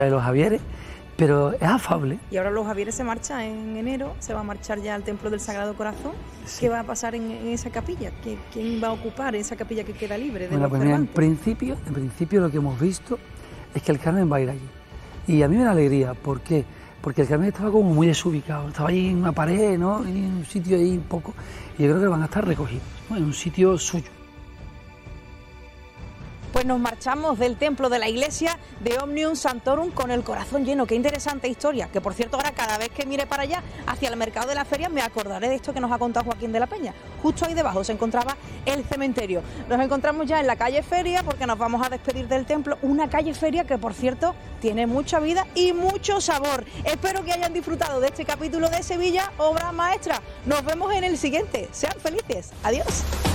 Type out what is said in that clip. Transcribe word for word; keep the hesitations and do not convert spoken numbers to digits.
de los Javieres, pero es afable. Y ahora los Javieres se marcha en enero, se va a marchar ya al Templo del Sagrado Corazón. Sí. ¿Qué va a pasar en, en esa capilla? ¿Qué, ¿Quién va a ocupar esa capilla que queda libre de Bueno, los pues mira, en Cervantes? principio, en principio lo que hemos visto es que el Carmen va a ir allí. Y a mí me da alegría, ¿por qué? Porque el Carmen estaba como muy desubicado, estaba ahí en una pared, ¿no? En un sitio ahí un poco, y yo creo que van a estar recogidos, ¿no? En un sitio suyo. Pues nos marchamos del templo de la iglesia de Omnium Sanctorum con el corazón lleno. Qué interesante historia, que por cierto ahora cada vez que mire para allá, hacia el mercado de la feria, me acordaré de esto que nos ha contado Joaquín de la Peña. Justo ahí debajo se encontraba el cementerio. Nos encontramos ya en la calle Feria porque nos vamos a despedir del templo, una calle Feria que por cierto tiene mucha vida y mucho sabor. Espero que hayan disfrutado de este capítulo de Sevilla, obra maestra. Nos vemos en el siguiente. Sean felices. Adiós.